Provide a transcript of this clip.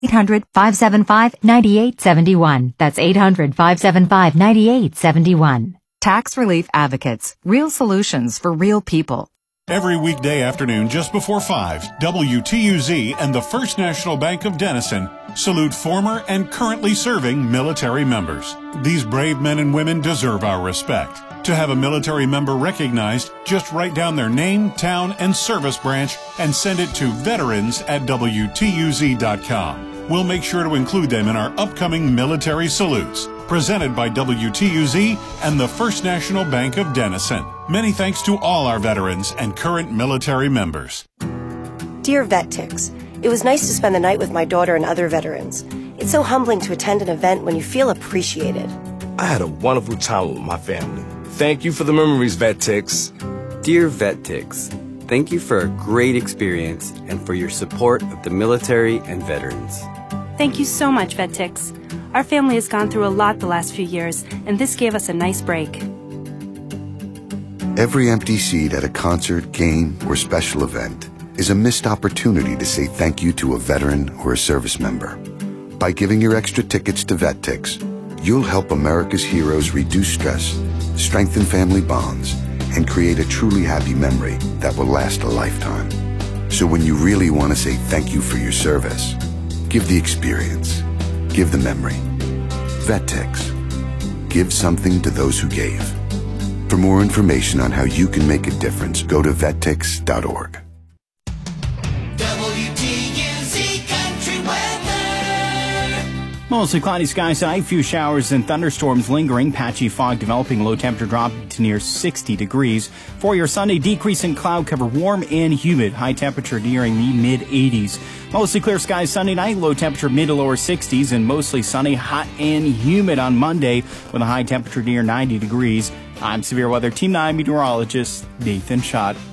800-575-9871. That's 800-575-9871. Tax Relief Advocates. Real solutions for real people. Every weekday afternoon just before 5, WTUZ and the First National Bank of Denison salute former and currently serving military members. These brave men and women deserve our respect. To have a military member recognized, just write down their name, town, and service branch and send it to veterans@WTUZ.com. We'll make sure to include them in our upcoming military salutes. Presented by WTUZ and the First National Bank of Denison. Many thanks to all our veterans and current military members. Dear VetTix, it was nice to spend the night with my daughter and other veterans. It's so humbling to attend an event when you feel appreciated. I had a wonderful time with my family. Thank you for the memories, VetTix. Dear VetTix, thank you for a great experience and for your support of the military and veterans. Thank you so much, VetTix. Our family has gone through a lot the last few years, and this gave us a nice break. Every empty seat at a concert, game, or special event is a missed opportunity to say thank you to a veteran or a service member. By giving your extra tickets to VetTix, you'll help America's heroes reduce stress, strengthen family bonds, and create a truly happy memory that will last a lifetime. So when you really want to say thank you for your service, give the experience. Give the memory. VetTix. Give something to those who gave. For more information on how you can make a difference, go to vettix.org. WTUZ Country Weather. Mostly cloudy skies tonight, few showers and thunderstorms lingering, patchy fog developing, low temperature drop to near 60 degrees. For your Sunday, decrease in cloud cover, warm and humid, high temperature nearing the mid-80s. Mostly clear skies Sunday night, low temperature mid to lower 60s, and mostly sunny, hot and humid on Monday with a high temperature near 90 degrees. I'm Severe Weather Team 9 meteorologist Nathan Schott.